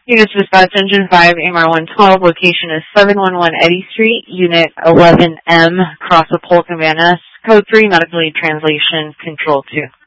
Units dispatch engine 5, AMR 112, location is 711 Eddy Street, unit 11M, Cross of Polk and Van Ness, code 3, medical aid translation, control 2.